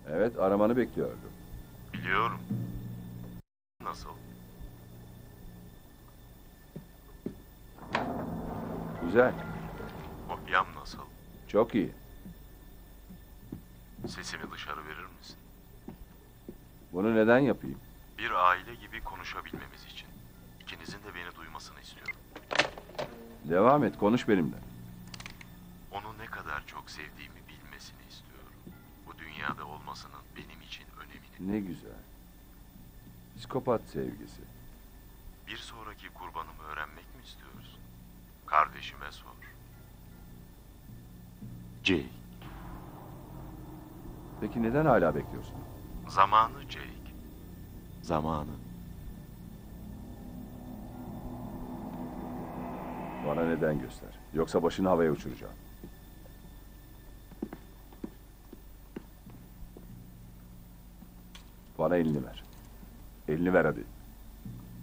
Evet, aramanı bekliyordum. Biliyorum. Nasıl? Güzel, Kopyam nasıl? çok iyi. Sesimi dışarı verir misin? Bunu neden yapayım? Bir aile gibi konuşabilmemiz için. İkinizin de beni duymasını istiyorum. Devam et, konuş benimle. Onu ne kadar çok sevdiğimi bilmesini istiyorum. Bu dünyada olmasının benim için önemini. Ne güzel. Psikopat sevgisi. Bir sonraki kurbanımı öğrenmek mi istiyorsun? Kardeşime sor. Jake. Peki neden hala bekliyorsun? Zamanı Jake. Zamanı. Bana neden göster. Yoksa başını havaya uçuracağım. Bana elini ver. Elini ver hadi.